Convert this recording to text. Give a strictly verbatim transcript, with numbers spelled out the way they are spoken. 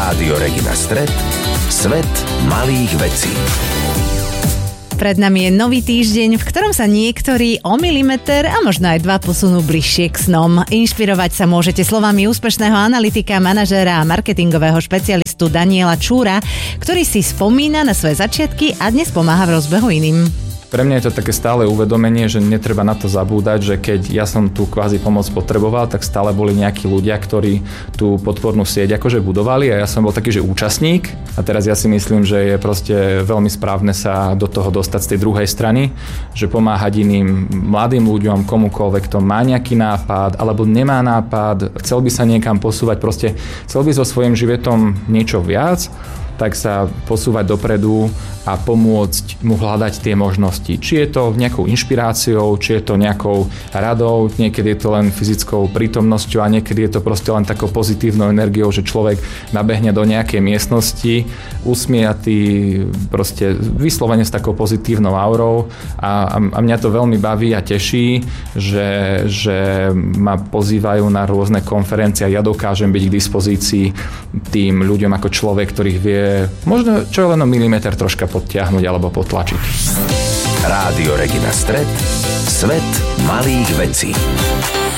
Rádio Regina Stret, svet malých vecí. Pred nami je nový týždeň, v ktorom sa niektorí o milimeter a možno aj dva posunú bližšie k snom. Inšpirovať sa môžete slovami úspešného analytika, manažéra a marketingového špecialistu Daniela Čúra, ktorý si spomína na svoje začiatky a dnes pomáha v rozbehu iným. Pre mňa je to také stále uvedomenie, že netreba na to zabúdať, že keď ja som tú kvázi pomoc potreboval, tak stále boli nejakí ľudia, ktorí tú podpornú sieť akože budovali a ja som bol taký, že účastník a teraz ja si myslím, že je proste veľmi správne sa do toho dostať z tej druhej strany, že pomáhať iným mladým ľuďom, komukoľvek, kto má nejaký nápad alebo nemá nápad, chcel by sa niekam posúvať, proste chcel by so svojím životom niečo viac, tak sa posúvať dopredu a pomôcť mu hľadať tie možnosti. Či je to nejakou inšpiráciou, či je to nejakou radou, niekedy je to len fyzickou prítomnosťou a niekedy je to proste len takou pozitívnou energiou, že človek nabehne do nejakej miestnosti, usmiatý, proste vyslovene s takou pozitívnou aurou a, a mňa to veľmi baví a teší, že, že ma pozývajú na rôzne konferencie a ja dokážem byť k dispozícii tým ľuďom ako človek, ktorých vie možno čo len o milimeter troška podtiahnuť alebo potlačiť. Rádio Regina Stret, svet malých vecí.